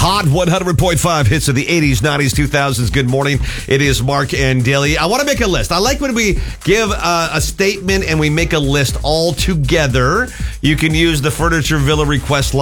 Hot 100.5 hits of the 80s, 90s, 2000s. Good morning. It is Mark and Daly. I want to make a list. I like when we give a statement and we make a list all together. You can use the Furniture Villa request line.